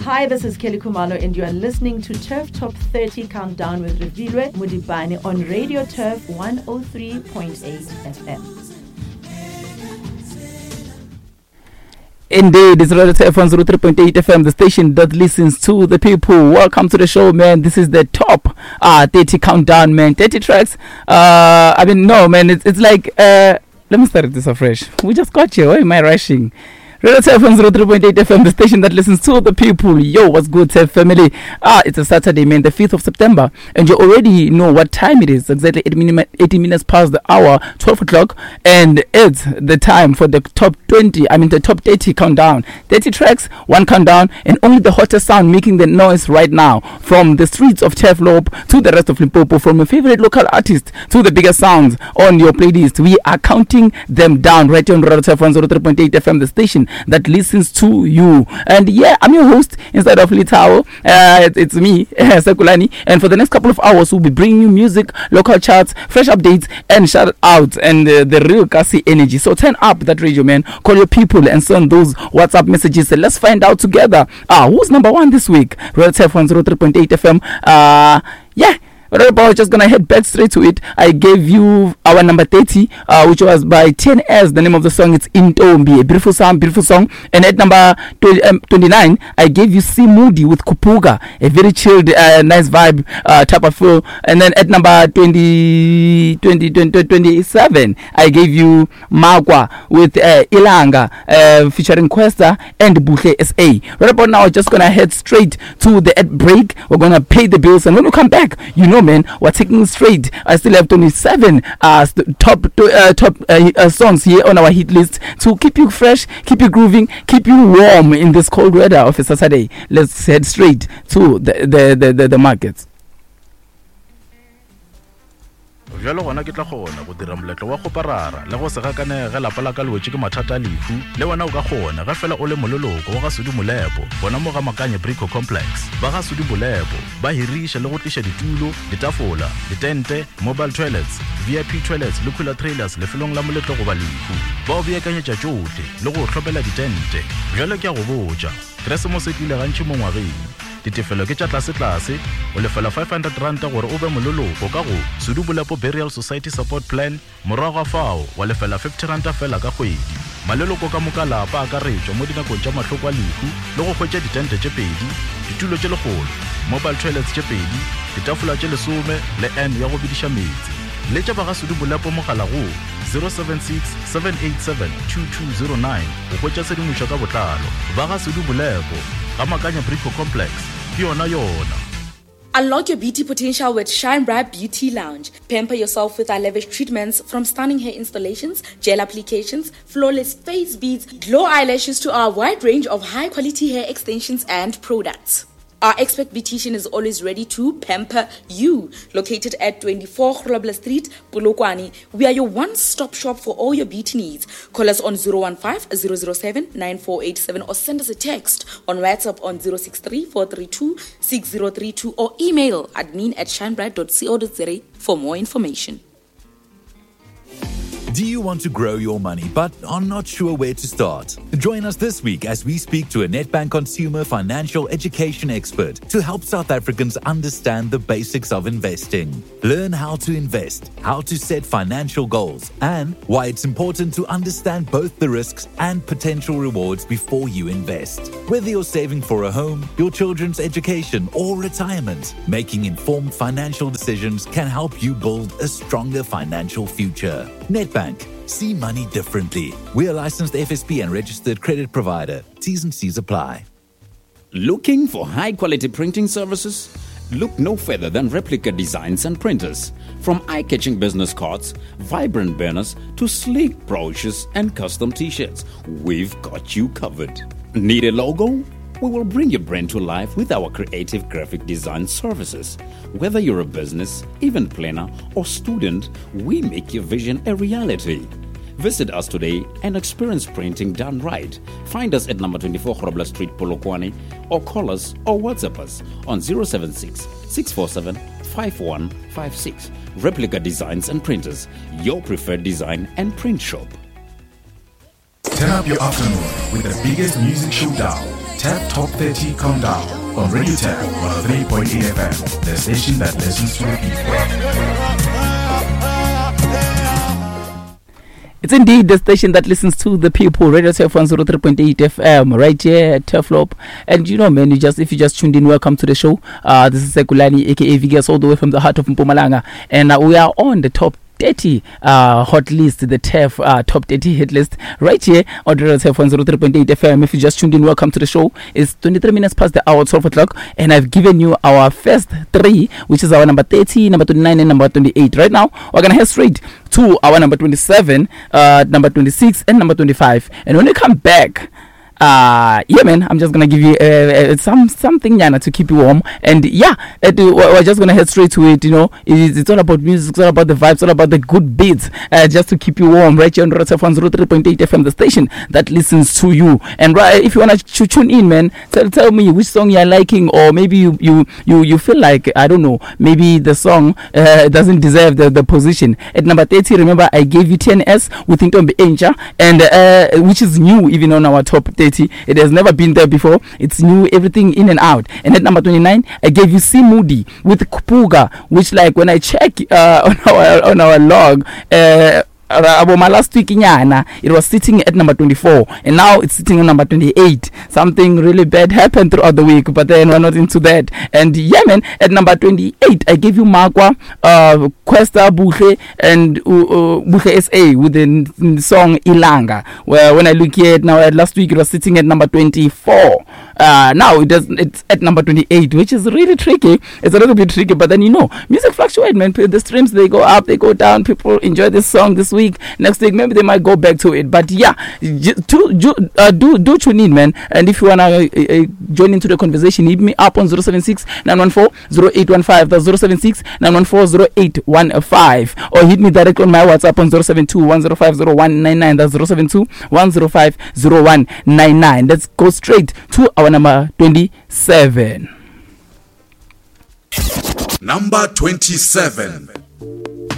Hi, this is Kelly Kumalo, and you are listening to Turf Top 30 Countdown with Revilwe Mudibane on Radio Turf 103.8 FM. Indeed, it's Radio Turf 103.8 FM, the station that listens to the people. Welcome to the show, man. This is the top 30 countdown, man. 30 tracks. It's like, let me start this afresh. We just got here. Why am I rushing? Radio Turf 103.8 FM, the station that listens to the people. Yo, what's good, Turf family? It's a Saturday, man, the 5th of September, and you already know what time it is. Exactly 80 minutes past the hour, 12 o'clock, and it's the time for the top 30 countdown. 30 tracks, one countdown, and only the hottest sound making the noise right now. From the streets of Turfloop to the rest of Limpopo, from your favorite local artist to the biggest sounds on your playlist, we are counting them down right here on Radio Turf 103.8 FM, the station that listens to you. And yeah, I'm your host inside of Litao. It's me, Sekulani, and for the next couple of hours we'll be bringing you music, local charts, fresh updates, and shout outs, and the real Kasi energy. So turn up that radio, man. Call your people and send those WhatsApp messages, and let's find out together who's number one this week. Radio Turf 103.8 FM. But we're just gonna head back straight to it. I gave you our number 30, which was by 10S. The name of the song, it's Intombi, a beautiful song. And at number 29, I gave you C Moody with Kupuga, a very chilled, nice vibe type of feel. And then at number 27, I gave you Magwa with Ilanga, featuring Questa and Buhle SA. Right about now, we're just gonna head straight to the ad break. We're gonna pay the bills, and when we come back, you know, man, we're taking straight. I still have 27 top songs here on our hit list to keep you fresh, keep you grooving, keep you warm in this cold weather of a Saturday. Let's head straight to the markets. Jalo gona ke tla gona go dira moletlo wa go parara le go se gakane ge lapa la ka lwetse ke mathata a lefu le wena o ka gona ga fela o le mololoko wa ga Sudi Molepo bona mo ga Makanye Brico Complex ba ga Sudi Molepo ba hirisha le go tlisha ditulo, ditafola, ditente, mobile toilets, VIP toilets le cooler trailers le felong la moletlo go ba lefu ba o beakanyetša tšohle le go hlopela ditente jalo ke a go botša Christmas e tlile gantši mo ngwageng ditefelo ke tša tlase o lefela 500 rand gore o be mololoko ka go Sudi Molepo Burial Society Support Plan morago fao wa lefela 50 rand fela ka kgwedi maleloko ka moka lapa a ka retšwa mo dinakong tša mahloko a lefu le go hwetša ditente tše pedi ditulo tše legolo mobile toilets tše pedi ditafola tše 10 le N ya go bidiša metsi le tša ba ga Sudi Molepo mogala go 076 787 2209 go hwetša sedimošo ka botlalo ba ga Sudi Molepo ga Makanye Brico Complex yona. Unlock your beauty potential with Shine Bright Beauty Lounge. Pamper yourself with our lavish treatments, from stunning hair installations, gel applications, flawless face beads, glow eyelashes to our wide range of high quality hair extensions and products. Our expert beautician is always ready to pamper you. Located at 24 Grobler Street, Polokwane, we are your one-stop shop for all your beauty needs. Call us on 015-007-9487 or send us a text on WhatsApp on 063-432-6032 or email admin@shinebright.co.za for more information. Do you want to grow your money but are not sure where to start? Join us this week as we speak to a Nedbank consumer financial education expert to help South Africans understand the basics of investing. Learn how to invest, how to set financial goals, and why it's important to understand both the risks and potential rewards before you invest. Whether you're saving for a home, your children's education, or retirement, making informed financial decisions can help you build a stronger financial future. Nedbank. See money differently. We are licensed FSP and registered credit provider. T's and C's apply. Looking for high-quality printing services? Look no further than Replica Designs and Printers. From eye-catching business cards, vibrant banners, to sleek brochures and custom t-shirts, we've got you covered. Need a logo? We will bring your brand to life with our creative graphic design services. Whether you're a business, event planner, or student, we make your vision a reality. Visit us today and experience printing done right. Find us at number 24 Grobler Street, Polokwane, or call us or WhatsApp us on 076 647 5156. Replica Designs and Printers, your preferred design and print shop. Turn up your afternoon with the biggest music showdown. TAF Top 30 Countdown on Radio TAF 103.8 FM, the station that listens to the people. It's indeed the station that listens to the people. Radio TAF 103.8 FM, right here at Turflop. And you know, man, if you just tuned in, welcome to the show. This is Sekulani, aka Vigas, all the way from the heart of Mpumalanga, and we are on the top 30 hot list, the TAF top 30 hit list, right here on Radio TAF 103.8 FM. If you just tuned in, welcome to the show. It's 23 minutes past the hour, 12 o'clock, and I've given you our first three, which is our number 30, number 29, and number 28. Right now, we're gonna head straight to our number 27, number 26, and number 25. And when we come back, yeah, man, I'm just gonna give you something yana to keep you warm, and yeah, we're just gonna head straight to it. You know, it's all about music, it's all about the vibes, it's all about the good beats, just to keep you warm, right here on Radio 103.8 FM, the station that listens to you. And right, if you wanna tune in, man, tell me which song you're liking, or maybe you feel like, I don't know, maybe the song doesn't deserve the position. At number 30, remember I gave you TNS with Ntombi Encha, and which is new even on our top 30. It has never been there before. It's new, everything in and out. And at number 29, I gave you C Moody with Kupuga, which, like, when I check on our log, my last week it was sitting at number 24, and now it's sitting on number 28. Something really bad happened throughout the week, but then we're not into that. And yeah, man, at number 28, I gave you Magwa, Questa Buche, and Buche SA with the song Ilanga. Well, when I look here now, at last week it was sitting at number 24. Now it's at number 28, which is really tricky. It's a little bit tricky, but then, you know, music fluctuates, man. The streams, they go up, they go down. People enjoy this song this week. Next week, maybe they might go back to it. But yeah, do tune in, man. And if you wanna join into the conversation, hit me up on 076-914-0815. That's 076-914-0815. Or hit me direct on my WhatsApp on 072-105-0199. That's 072-105-0199. Let's go straight to our number 27. Number 27.